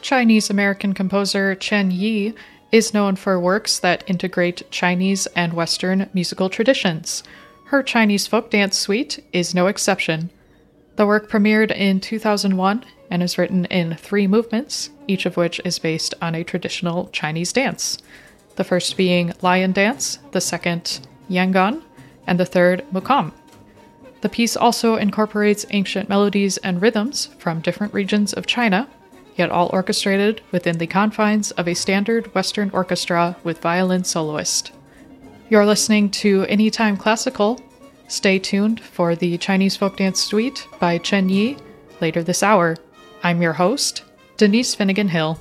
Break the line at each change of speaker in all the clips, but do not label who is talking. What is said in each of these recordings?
Chinese-American composer Chen Yi is known for works that integrate Chinese and Western musical traditions. Her Chinese folk dance suite is no exception. The work premiered in 2001 and is written in 3 movements, each of which is based on a traditional Chinese dance. The first being Lion Dance, the second Yangon, and the third Mukam. The piece also incorporates ancient melodies and rhythms from different regions of China, yet all orchestrated within the confines of a standard Western orchestra with violin soloist. You're listening to Anytime Classical. Stay tuned for the Chinese Folk Dance Suite by Chen Yi later this hour. I'm your host, Denise Finnegan Hill.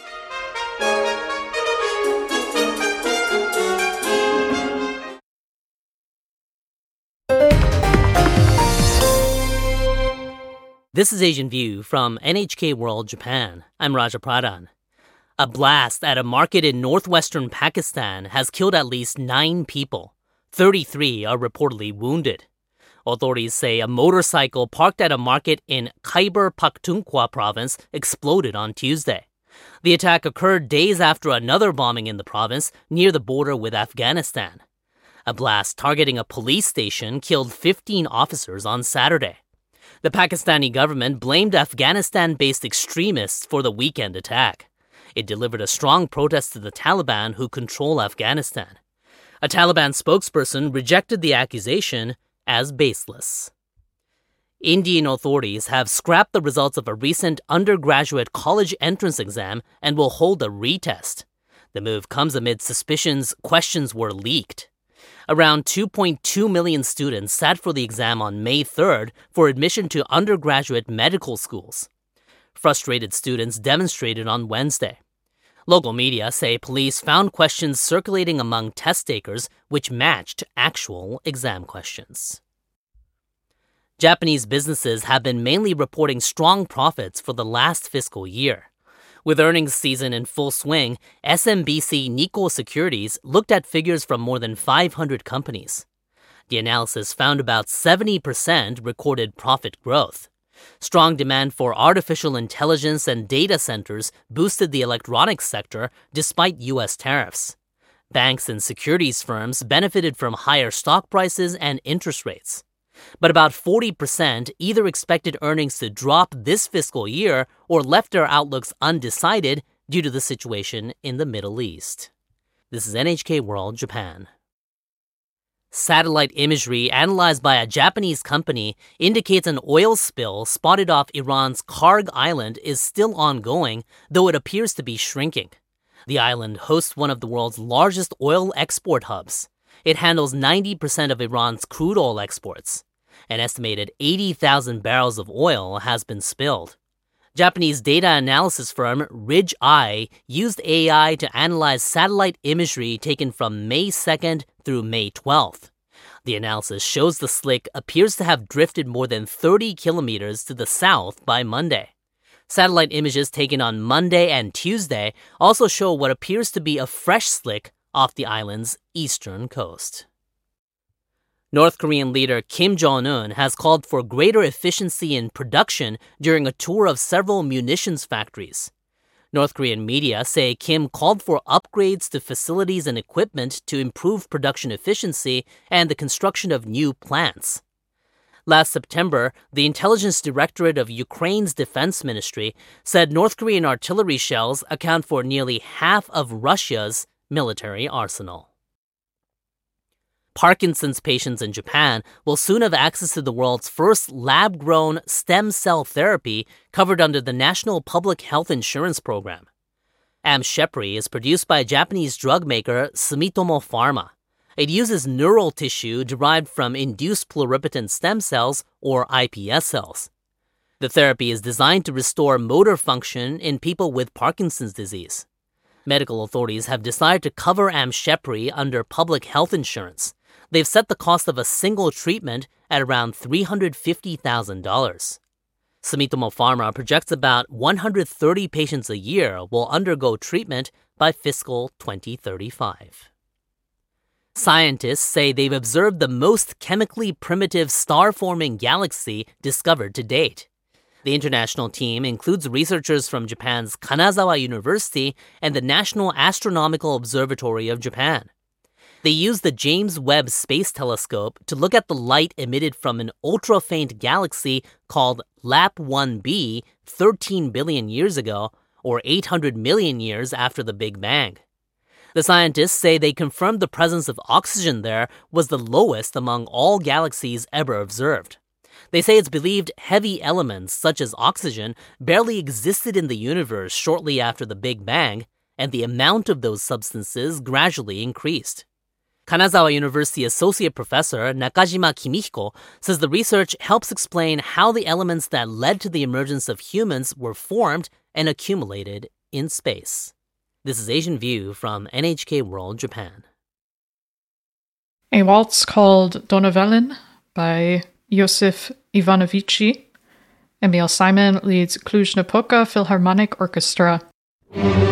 This is Asian View from NHK World Japan. I'm Raja Pradhan. A blast at a market in northwestern Pakistan has killed at least 9 people. 33 are reportedly wounded. Authorities say a motorcycle parked at a market in Khyber Pakhtunkhwa province exploded on Tuesday. The attack occurred days after another bombing in the province near the border with Afghanistan. A blast targeting a police station killed 15 officers on Saturday. The Pakistani government blamed Afghanistan-based extremists for the weekend attack. It delivered a strong protest to the Taliban who control Afghanistan. A Taliban spokesperson rejected the accusation as baseless. Indian authorities have scrapped the results of a recent undergraduate college entrance exam and will hold a retest. The move comes amid suspicions questions were leaked. Around 2.2 million students sat for the exam on May 3rd for admission to undergraduate medical schools. Frustrated students demonstrated on Wednesday. Local media say police found questions circulating among test takers which matched actual exam questions. Japanese businesses have been mainly reporting strong profits for the last fiscal year. With earnings season in full swing, SMBC Nikko Securities looked at figures from more than 500 companies. The analysis found about 70% recorded profit growth. Strong demand for artificial intelligence and data centers boosted the electronics sector despite U.S. tariffs. Banks and securities firms benefited from higher stock prices and interest rates. But about 40% either expected earnings to drop this fiscal year or left their outlooks undecided due to the situation in the Middle East. This is NHK World Japan. Satellite imagery analyzed by a Japanese company indicates an oil spill spotted off Iran's Karg Island is still ongoing, though it appears to be shrinking. The island hosts one of the world's largest oil export hubs. It handles 90% of Iran's crude oil exports. An estimated 80,000 barrels of oil has been spilled. Japanese data analysis firm Ridge-Eye used AI to analyze satellite imagery taken from May 2nd through May 12th. The analysis shows the slick appears to have drifted more than 30 kilometers to the south by Monday. Satellite images taken on Monday and Tuesday also show what appears to be a fresh slick off the island's eastern coast. North Korean leader Kim Jong-un has called for greater efficiency in production during a tour of several munitions factories. North Korean media say Kim called for upgrades to facilities and equipment to improve production efficiency and the construction of new plants. Last September, the Intelligence Directorate of Ukraine's Defense Ministry said North Korean artillery shells account for nearly half of Russia's military arsenal. Parkinson's patients in Japan will soon have access to the world's first lab-grown stem cell therapy covered under the National Public Health Insurance Program. Amshepry is produced by Japanese drug maker Sumitomo Pharma. It uses neural tissue derived from induced pluripotent stem cells, or iPS cells. The therapy is designed to restore motor function in people with Parkinson's disease. Medical authorities have decided to cover Amshepry under public health insurance. They've set the cost of a single treatment at around $350,000. Sumitomo Pharma projects about 130 patients a year will undergo treatment by fiscal 2035. Scientists say they've observed the most chemically primitive star-forming galaxy discovered to date. The international team includes researchers from Japan's Kanazawa University and the National Astronomical Observatory of Japan. They used the James Webb Space Telescope to look at the light emitted from an ultra-faint galaxy called LAP 1b 13 billion years ago, or 800 million years after the Big Bang. The scientists say they confirmed the presence of oxygen there was the lowest among all galaxies ever observed. They say it's believed heavy elements such as oxygen barely existed in the universe shortly after the Big Bang, and the amount of those substances gradually increased. Kanazawa University Associate Professor Nakajima Kimihiko says the research helps explain how the elements that led to the emergence of humans were formed and accumulated in space. This is Asian View from NHK World Japan.
A waltz called Donauwellen by Josef Ivanovici. Emil Simon leads Cluj-Napoca Philharmonic Orchestra.